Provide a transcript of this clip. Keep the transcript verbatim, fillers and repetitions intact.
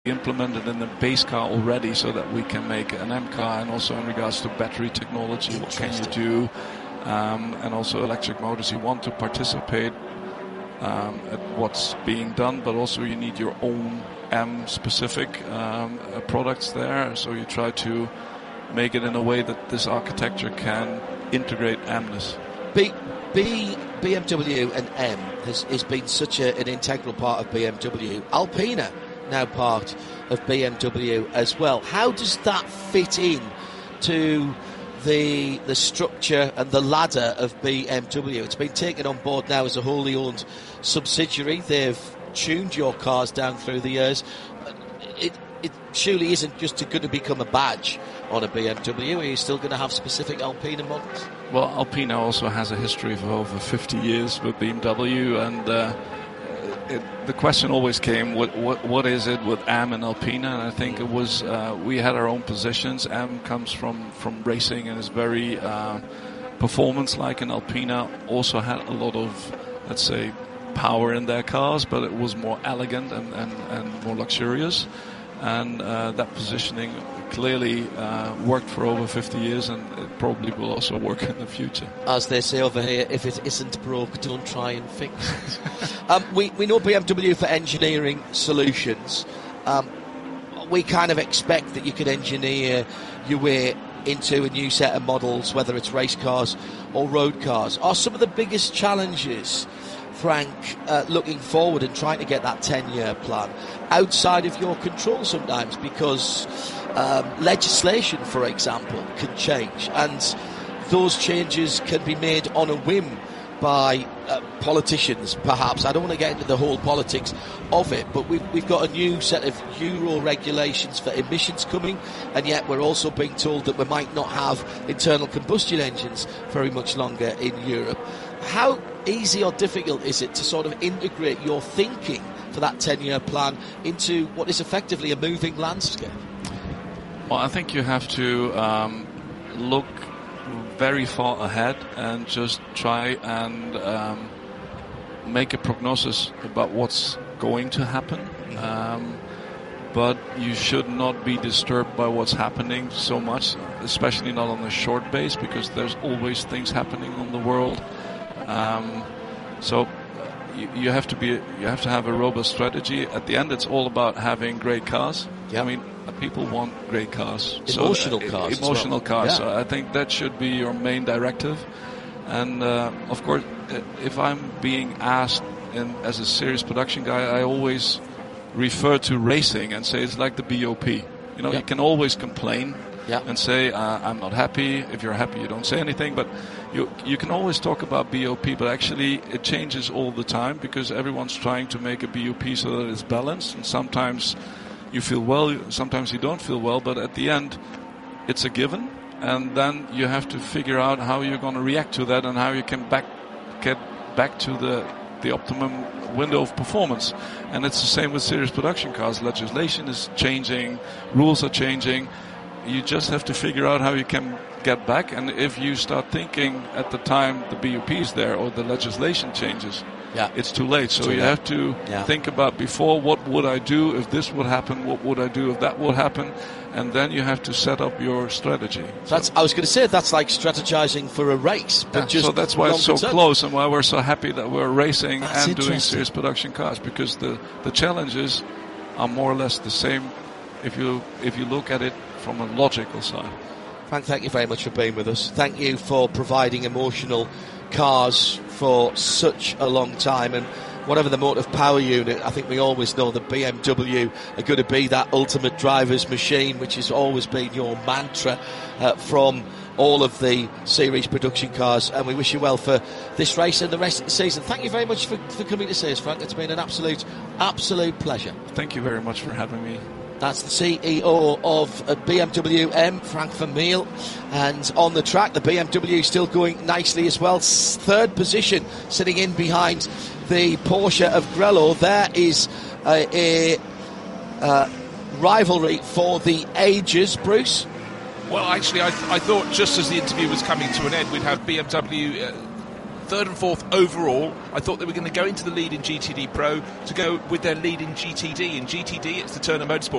implemented in the base car already, so that we can make an M car, and also in regards to battery technology, what can you do, um, and also electric motors. You want to participate um, at what's being done, but also you need your own M-specific um, uh, products there, so you try to make it in a way that this architecture can integrate M-ness. B, B, B M W and M has, has been such a, an integral part of B M W. Alpina now part of B M W as well. How does that fit in to the the structure and the ladder of B M W? It's been taken on board now as a wholly owned subsidiary. They've tuned your cars down through the years. It, it surely isn't just going to become a badge on a B M W. Are you still going to have specific Alpina models? Well, Alpina also has a history of over fifty years with B M W, and uh, it, the question always came, what, what what is it with M and Alpina? And I think it was, uh, we had our own positions. M comes from, from racing and is very uh, performance-like, and Alpina also had a lot of, let's say, power in their cars, but it was more elegant and, and, and more luxurious. And uh, that positioning clearly uh, worked for over fifty years, and it probably will also work in the future. As they say over here, if it isn't broke, don't try and fix it. um, we, we know B M W for engineering solutions. Um, we kind of expect that you could engineer your way into a new set of models, whether it's race cars or road cars. Are some of the biggest challenges, Frank, uh, looking forward and trying to get that ten-year plan outside of your control sometimes, because um, legislation, for example, can change, and those changes can be made on a whim by uh, politicians, perhaps. I don't want to get into the whole politics of it, but we've, we've got a new set of Euro regulations for emissions coming, and yet we're also being told that we might not have internal combustion engines very much longer in Europe. How easy or difficult is it to sort of integrate your thinking for that ten-year plan into what is effectively a moving landscape? Well, I think you have to um, look very far ahead and just try and um, make a prognosis about what's going to happen. Mm-hmm. Um, but you should not be disturbed by what's happening so much, especially not on a short base, because there's always things happening on the world. Um, so you, you have to be, you have to have a robust strategy. At the end, it's all about having great cars. Yep. I mean, people want great cars. Emotional so, uh, cars. Emotional well. cars. Yeah. So I think that should be your main directive. And uh, of course, if I'm being asked in, as a serious production guy, I always refer to racing and say it's like the B O P. You know, yep. you can always complain. Yeah. And say, uh, I'm not happy. If you're happy, you don't say anything. But you you can always talk about B O P, but actually it changes all the time, because everyone's trying to make a B O P so that it's balanced. And sometimes you feel well, sometimes you don't feel well, but at the end, it's a given. And then you have to figure out how you're going to react to that and how you can back get back to the the optimum window of performance. And it's the same with serious production cars. Legislation is changing, rules are changing. You just have to figure out how you can get back, and if you start thinking at the time the B O P is there or the legislation changes, yeah. it's too late. So too you late. have to yeah. think about before, what would I do if this would happen, what would I do if that would happen, and then you have to set up your strategy. That's, I was going to say, that's like strategizing for a race, but yeah, just so that's why it's so term. close, and why we're so happy that we're racing that's and doing serious production cars, because the, the challenges are more or less the same if you if you look at it from a logical side. Frank, thank you very much for being with us. Thank you for providing emotional cars for such a long time, and whatever the motive power unit, I think we always know that B M W are going to be that ultimate driver's machine, which has always been your mantra uh, from all of the series production cars, and we wish you well for this race and the rest of the season. Thank you very much for, for coming to see us, Frank. It's been an absolute, absolute pleasure. Thank you very much for having me. That's the C E O of B M W M, Frank Vermeulen. And on the track, the B M W still going nicely as well. Third position, sitting in behind the Porsche of Grello. There is a, a uh, rivalry for the ages, Bruce. Well, actually, I, th- I thought just as the interview was coming to an end, we'd have B M W uh, third and fourth overall. I thought they were going to go into the lead in G T D Pro to go with their lead in G T D. In G T D, it's the Turner Motorsport